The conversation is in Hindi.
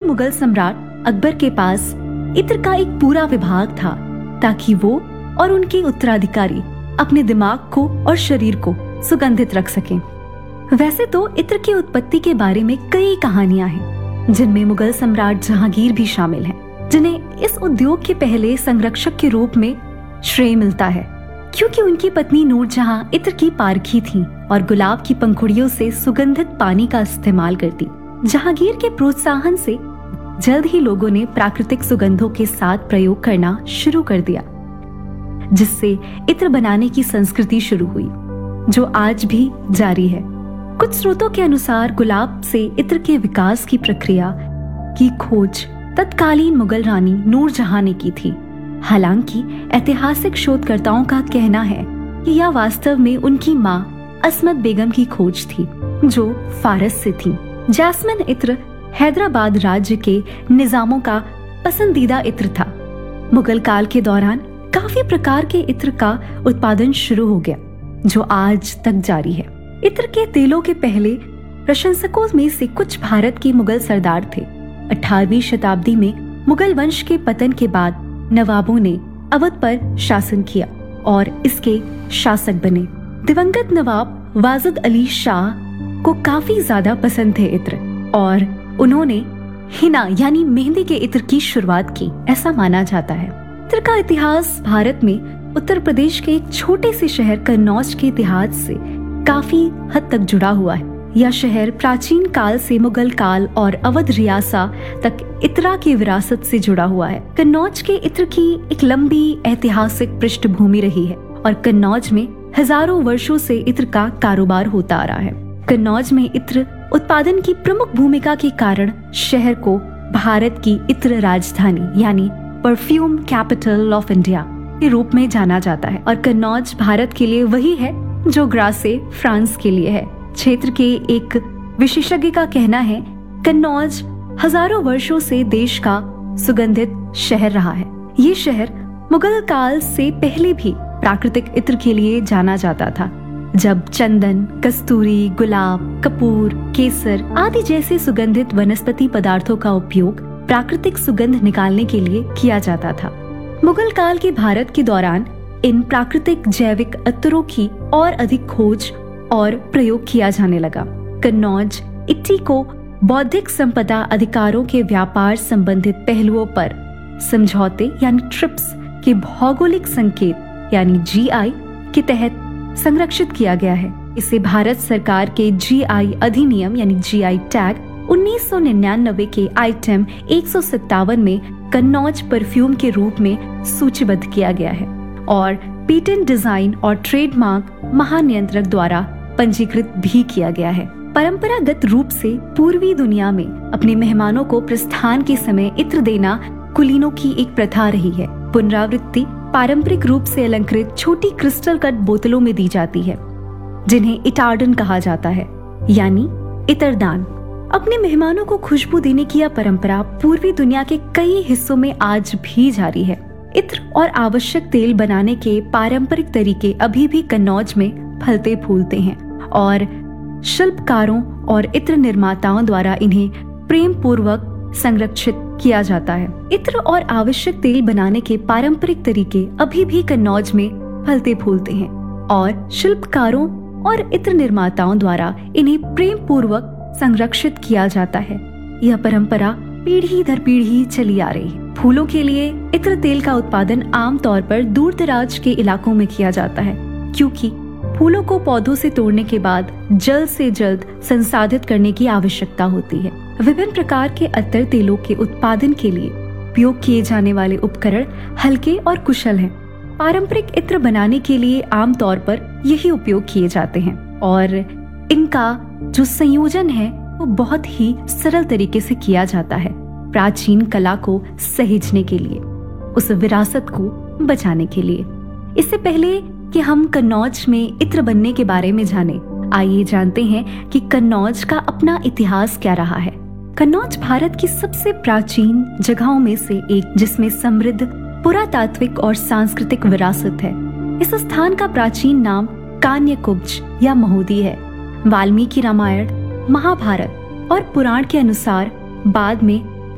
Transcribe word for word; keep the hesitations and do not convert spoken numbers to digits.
मुगल सम्राट अकबर के पास इत्र का एक पूरा विभाग था ताकि वो और उनके उत्तराधिकारी अपने दिमाग को और शरीर को सुगंधित रख सकें। वैसे तो इत्र की उत्पत्ति के बारे में कई कहानियां हैं, जिनमें मुगल सम्राट जहांगीर भी शामिल हैं, जिन्हें इस उद्योग के पहले संरक्षक के रूप में श्रेय मिलता है, क्योंकि उनकी पत्नी नूरजहां इत्र की पारखी थीं और गुलाब की पंखुड़ियों से सुगंधित पानी का इस्तेमाल करती। जहांगीर के प्रोत्साहन से जल्द ही लोगों ने प्राकृतिक सुगंधों के साथ प्रयोग करना शुरू कर दिया, जिससे इत्र बनाने की संस्कृति शुरू हुई, जो आज भी जारी है। कुछ स्रोतों के अनुसार गुलाब से इत्र के विकास की प्रक्रिया की खोज तत्कालीन मुगल रानी नूरजहां ने की थी। हालांकि ऐतिहासिक शोधकर्ताओं का कहना है कि यह वास्तव में उनकी मां असमत बेगम की खोज थी, जो फारस से थी। जैस्मिन इत्र हैदराबाद राज्य के निजामों का पसंदीदा इत्र था। मुगल काल के दौरान काफी प्रकार के इत्र का उत्पादन शुरू हो गया, जो आज तक जारी है। इत्र के तेलों के पहले प्रशंसकों में से कुछ भारत के मुगल सरदार थे। अठारहवीं शताब्दी में मुगल वंश के पतन के बाद नवाबों ने अवध पर शासन किया और इसके शासक बने। दिवंगत नवाब वाजिद अली शाह को काफी ज्यादा पसंद थे इत्र, और उन्होंने हिना यानी मेहंदी के इत्र की शुरुआत की, ऐसा माना जाता है। इत्र का इतिहास भारत में उत्तर प्रदेश के एक छोटे से शहर कन्नौज के इतिहास से काफी हद तक जुड़ा हुआ है। यह शहर प्राचीन काल से मुगल काल और अवध रियासा तक इत्रा की विरासत से जुड़ा हुआ है। कन्नौज के इत्र की एक लंबी ऐतिहासिक पृष्ठभूमि रही है और कन्नौज में हजारों वर्षों से इत्र का कारोबार होता आ रहा है। कन्नौज में इत्र उत्पादन की प्रमुख भूमिका के कारण शहर को भारत की इत्र राजधानी यानी परफ्यूम कैपिटल ऑफ इंडिया के रूप में जाना जाता है, और कन्नौज भारत के लिए वही है जो ग्रासे फ्रांस के लिए है। क्षेत्र के एक विशेषज्ञ का कहना है, कन्नौज हजारों वर्षों से देश का सुगंधित शहर रहा है। ये शहर मुगल काल से पहले भी प्राकृतिक इत्र के लिए जाना जाता था, जब चंदन, कस्तूरी, गुलाब, कपूर, केसर आदि जैसे सुगंधित वनस्पति पदार्थों का उपयोग प्राकृतिक सुगंध निकालने के लिए किया जाता था। मुगल काल के भारत के दौरान इन प्राकृतिक जैविक अत्तरों की और अधिक खोज और प्रयोग किया जाने लगा। कन्नौज इट्टी को बौद्धिक संपदा अधिकारों के व्यापार संबंधित पहलुओं पर समझौते यानी ट्रिप्स के भौगोलिक संकेत यानी जी आई के तहत संरक्षित किया गया है। इसे भारत सरकार के जी आई अधिनियम यानी जी आई टैग उन्नीस सौ निन्यानवे के आइटम एक सौ सत्तावन में कन्नौज परफ्यूम के रूप में सूचीबद्ध किया गया है और पेटेंट डिजाइन और ट्रेडमार्क महानियंत्रक द्वारा पंजीकृत भी किया गया है। परंपरागत रूप से पूर्वी दुनिया में अपने मेहमानों को प्रस्थान के समय इत्र देना कुलीनों की एक प्रथा रही है। पुनरावृत्ति पारंपरिक रूप से अलंकृत छोटी क्रिस्टल कट बोतलों में दी जाती है, जिन्हें इटार्डन कहा जाता है यानी इत्रदान। अपने मेहमानों को खुशबू देने की यह परंपरा पूर्वी दुनिया के कई हिस्सों में आज भी जारी है। इत्र और आवश्यक तेल बनाने के पारंपरिक तरीके अभी भी कन्नौज में फलते फूलते हैं और शिल्पकारों और इत्र निर्माताओं द्वारा इन्हें प्रेम पूर्वक संरक्षित किया जाता है। इत्र और आवश्यक तेल बनाने के पारंपरिक तरीके अभी भी कन्नौज में फलते फूलते हैं और शिल्पकारों और इत्र निर्माताओं द्वारा इन्हें प्रेम पूर्वक संरक्षित किया जाता है। यह परंपरा पीढ़ी दर पीढ़ी चली आ रही है। फूलों के लिए इत्र तेल का उत्पादन आमतौर पर दूर दराज के इलाकों में किया जाता है, क्योंकि फूलों को पौधों से तोड़ने के बाद जल्द से जल्द संसाधित करने की आवश्यकता होती है। विभिन्न प्रकार के अत्तर तेलों के उत्पादन के लिए उपयोग किए जाने वाले उपकरण हल्के और कुशल हैं। पारंपरिक इत्र बनाने के लिए आमतौर पर यही उपयोग किए जाते हैं और इनका जो संयोजन है वो बहुत ही सरल तरीके से किया जाता है, प्राचीन कला को सहेजने के लिए, उस विरासत को बचाने के लिए। इससे पहले कि हम कन्नौज में इत्र बनने के बारे में जाने, आइए जानते हैं कि कन्नौज का अपना इतिहास क्या रहा है। कन्नौज भारत की सबसे प्राचीन जगहों में से एक, जिसमें समृद्ध पुरातात्विक और सांस्कृतिक विरासत है। इस स्थान का प्राचीन नाम कान्यकुब्ज या महोदी है। वाल्मीकि रामायण, महाभारत और पुराण के अनुसार बाद में